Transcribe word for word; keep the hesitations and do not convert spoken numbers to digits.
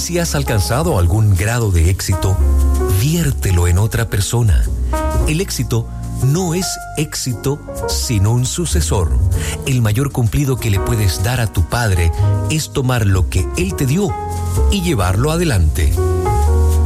Si has alcanzado algún grado de éxito, viértelo en otra persona. El éxito no es éxito, sino un sucesor. El mayor cumplido que le puedes dar a tu padre es tomar lo que él te dio y llevarlo adelante.